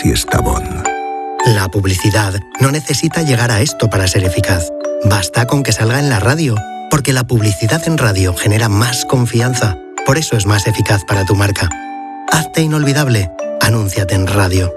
Siestabón. La publicidad no necesita llegar a esto para ser eficaz. Basta con que salga en la radio, porque la publicidad en radio genera más confianza. Por eso es más eficaz para tu marca. Hazte inolvidable. Anúnciate en radio.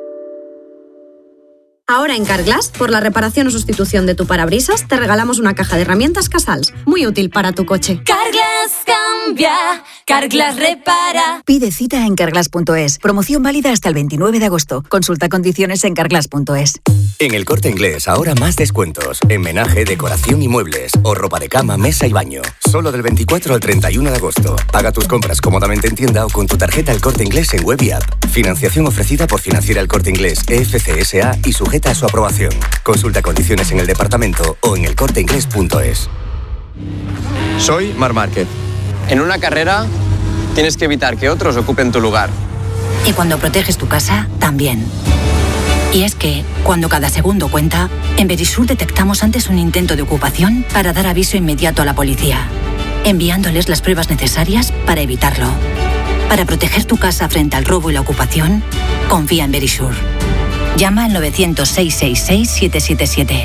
Ahora en Carglass, por la reparación o sustitución de tu parabrisas, te regalamos una caja de herramientas Casals, muy útil para tu coche. Carglass cambia, Carglass repara. Pide cita en carglass.es. Promoción válida hasta el 29 de agosto. Consulta condiciones en carglass.es. En El Corte Inglés ahora más descuentos. En menaje, decoración y muebles. O ropa de cama, mesa y baño. Solo del 24 al 31 de agosto. Paga tus compras cómodamente en tienda o con tu tarjeta El Corte Inglés en web y app. Financiación ofrecida por Financiera El Corte Inglés, EFC SA y sujeta a su aprobación. Consulta condiciones en el departamento o en elcorteinglés.es. Soy Marc Márquez. En una carrera tienes que evitar que otros ocupen tu lugar. Y cuando proteges tu casa, también. Y es que, cuando cada segundo cuenta, en Verisur detectamos antes un intento de ocupación para dar aviso inmediato a la policía, enviándoles las pruebas necesarias para evitarlo. Para proteger tu casa frente al robo y la ocupación, confía en Verisur. Llama al 900-666-777.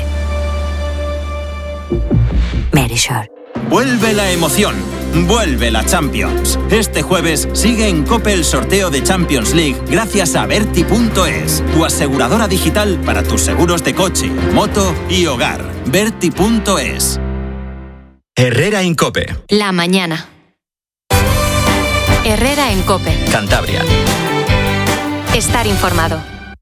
Verisur. Vuelve la emoción, vuelve la Champions. Este jueves sigue en COPE el sorteo de Champions League gracias a Berti.es, tu aseguradora digital para tus seguros de coche, moto y hogar. Berti.es. Herrera en COPE. La mañana. Herrera en COPE. Cantabria. Estar informado.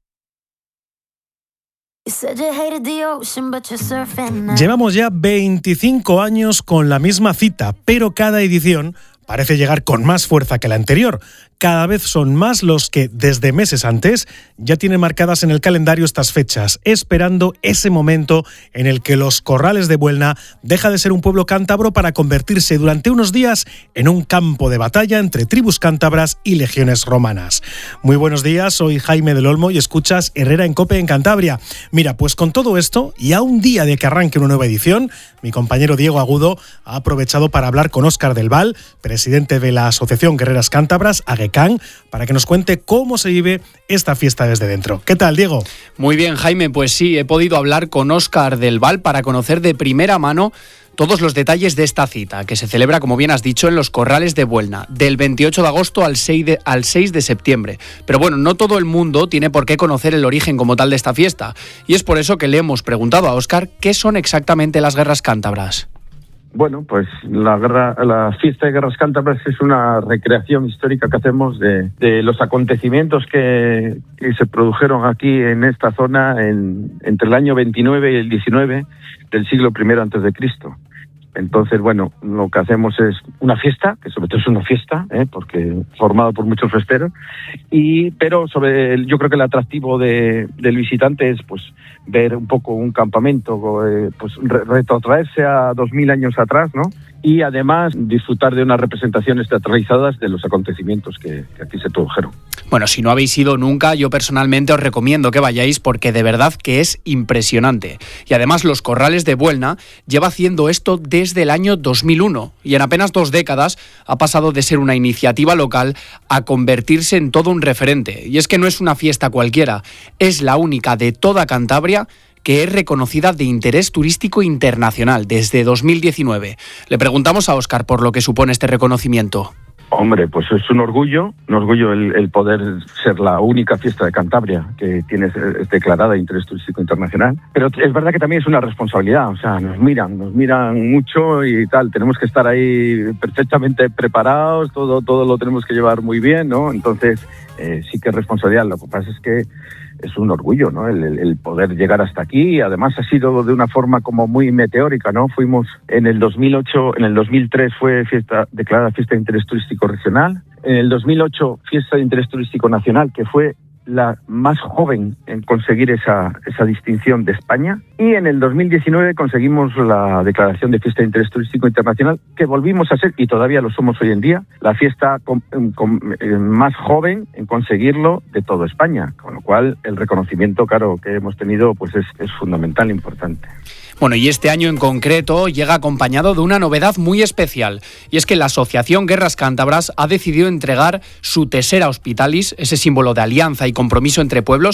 Llevamos ya 25 años con la misma cita, pero cada edición parece llegar con más fuerza que la anterior. Cada vez son más los que, desde meses antes, ya tienen marcadas en el calendario estas fechas, esperando ese momento en el que Los Corrales de Buelna deja de ser un pueblo cántabro para convertirse durante unos días en un campo de batalla entre tribus cántabras y legiones romanas. Muy buenos días, soy Jaime del Olmo y escuchas Herrera en COPE en Cantabria. Mira, pues con todo esto, y a un día de que arranque una nueva edición, mi compañero Diego Agudo ha aprovechado para hablar con Óscar del Val, presidente de la Asociación Guerreras Cántabras, AGECAN, para que nos cuente cómo se vive esta fiesta desde dentro. ¿Qué tal, Diego? Muy bien, Jaime, pues sí, he podido hablar con Óscar del Val para conocer de primera mano todos los detalles de esta cita, que se celebra, como bien has dicho, en Los Corrales de Buelna, del 28 de agosto al 6 de septiembre. Pero bueno, no todo el mundo tiene por qué conocer el origen como tal de esta fiesta, y es por eso que le hemos preguntado a Óscar qué son exactamente las guerras cántabras. Bueno, pues la fiesta de guerras cántabras es una recreación histórica que hacemos de los acontecimientos que se produjeron aquí en esta zona entre el año 29 y el 19 del siglo I antes de Cristo. Entonces, bueno, lo que hacemos es una fiesta, que sobre todo es una fiesta, porque formado por muchos festeros, pero yo creo que el atractivo del visitante es pues ver un poco un campamento, pues retrotraerse a 2000 años atrás, ¿no? Y además disfrutar de unas representaciones teatralizadas de los acontecimientos que aquí se produjeron. Bueno, si no habéis ido nunca, yo personalmente os recomiendo que vayáis porque de verdad que es impresionante. Y además Los Corrales de Buelna lleva haciendo esto desde el año 2001 y en apenas 2 décadas ha pasado de ser una iniciativa local a convertirse en todo un referente. Y es que no es una fiesta cualquiera, es la única de toda Cantabria que es reconocida de interés turístico internacional desde 2019. Le preguntamos a Óscar por lo que supone este reconocimiento. Hombre, pues es un orgullo el poder ser la única fiesta de Cantabria que tiene declarada de interés turístico internacional. Pero es verdad que también es una responsabilidad, o sea, nos miran mucho y tal, tenemos que estar ahí perfectamente preparados, todo lo tenemos que llevar muy bien, ¿no? Entonces, sí que es responsabilidad, lo que pasa es que es un orgullo, ¿no? El poder llegar hasta aquí. Además ha sido de una forma como muy meteórica, ¿no? Fuimos en el 2008, en el 2003 fue declarada fiesta de interés turístico regional. En el 2008 fiesta de interés turístico nacional, que fue la más joven en conseguir esa distinción de España. Y en el 2019 conseguimos la declaración de fiesta de interés turístico internacional, que volvimos a ser, y todavía lo somos hoy en día, la fiesta más joven en conseguirlo de toda España. Con lo cual, el reconocimiento, claro, que hemos tenido pues es fundamental e importante. Bueno, y este año en concreto llega acompañado de una novedad muy especial, y es que la Asociación Guerras Cántabras ha decidido entregar su Tessera Hospitalis, ese símbolo de alianza y compromiso entre pueblos,